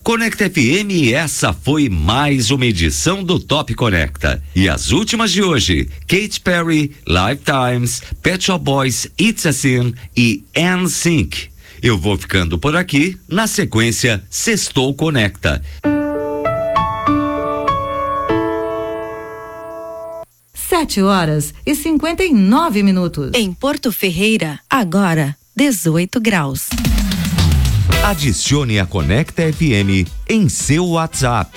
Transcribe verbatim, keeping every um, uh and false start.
Conecta F M, essa foi mais uma edição do Top Conecta. E as últimas de hoje, Katy Perry, Lifetimes, Pet Shop Boys, It's a Sin e N Sync. Eu vou ficando por aqui, na sequência, Sextou Conecta. Sete horas e cinquenta e nove minutos. Em Porto Ferreira, agora, dezoito graus. Adicione a Conecta F M em seu WhatsApp.